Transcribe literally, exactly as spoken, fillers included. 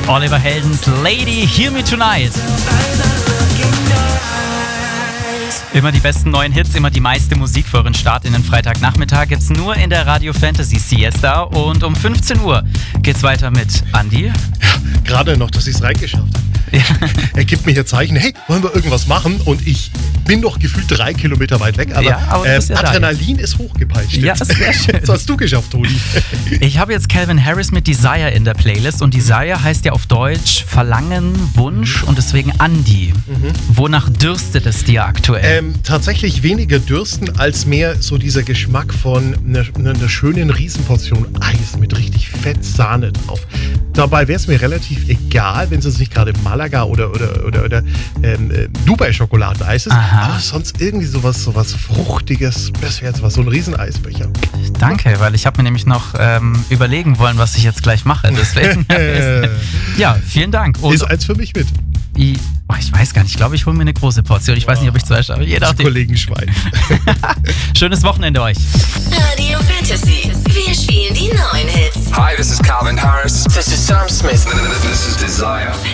Oliver Heldens Lady, Hear Me Tonight. Immer die besten neuen Hits, immer die meiste Musik für euren Start in den Freitagnachmittag gibt's nur in der Radio Fantasy Siesta. Und um fünfzehn Uhr geht's weiter mit Andi. Ja, gerade noch, dass ich es reingeschafft habe. Ja. Er gibt mir hier Zeichen, hey, wollen wir irgendwas machen? Und ich bin noch gefühlt drei Kilometer weit weg, aber, ja, aber ähm, ja Adrenalin ist hochgepeitscht. Ja, das wäre schön. Das hast du geschafft, Toni. Ich habe jetzt Calvin Harris mit Desire in der Playlist und Desire heißt ja auf Deutsch Verlangen, Wunsch und deswegen Andi. Mhm. Wonach dürstet es dir aktuell? Ähm, tatsächlich weniger dürsten als mehr so dieser Geschmack von einer, einer schönen Riesenportion Eis mit richtig fett Sahne drauf. Dabei wäre es mir relativ egal, wenn es jetzt nicht gerade Malaga oder, oder, oder, oder ähm, Dubai-Schokoladeneis ist. Aha. Aber sonst irgendwie sowas, sowas Fruchtiges, das wäre jetzt was, so ein Rieseneisbecher. Danke, weil ich habe mir nämlich noch ähm, überlegen wollen, was ich jetzt gleich mache. Deswegen, ja, vielen Dank. Und ist eins für mich mit. Ich, oh, ich weiß gar nicht, ich glaube, ich hole mir eine große Portion. Ich weiß nicht, ob ich zwei schaffe. Je nachdem. Kollegenschwein. Schönes Wochenende euch. Radio Fantasy. Wir spielen die neuen Hits. Hi, this is Calvin Harris. This is Sam Smith. This is Desire.